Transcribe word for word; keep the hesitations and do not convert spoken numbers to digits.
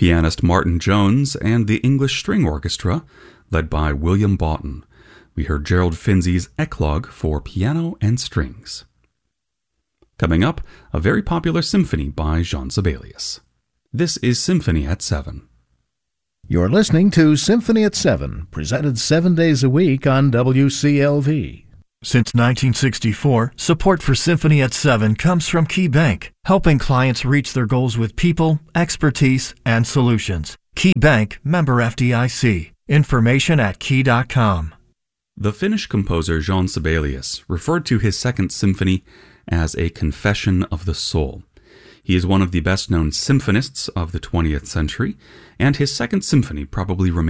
pianist Martin Jones, and the English String Orchestra, led by William Boughton. We heard Gerald Finzi's Eclogue for piano and strings. Coming up, a very popular symphony by Jean Sibelius. This is Symphony at seven. You're listening to Symphony at seven, presented seven days a week on W C L V. Since nineteen sixty-four, support for Symphony at seven comes from Key Bank, helping clients reach their goals with people, expertise, and solutions. Key Bank, member F D I C. Information at key dot com. The Finnish composer Jean Sibelius referred to his Second Symphony as a confession of the soul. He is one of the best-known symphonists of the twentieth century, and his Second Symphony probably remains